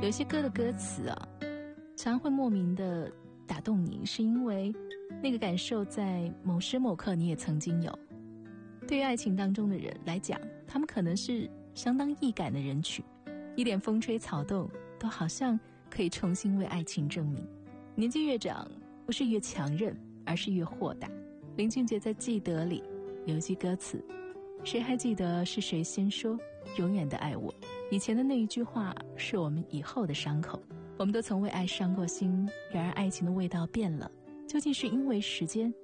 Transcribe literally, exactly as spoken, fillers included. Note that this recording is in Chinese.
有些歌的歌词啊，常会莫名的打动你，是因为那个感受在某时某刻你也曾经有。对于爱情当中的人来讲，他们可能是相当易感的人群，一点风吹草动都好像可以重新为爱情证明。年纪越长，不是越强韧，而是越豁达。林俊杰在《记得》里有一句歌词，谁还记得是谁先说永远的爱我？以前的那一句话是我们以后的伤口，我们都曾为爱伤过心，然而爱情的味道变了，究竟是因为时间，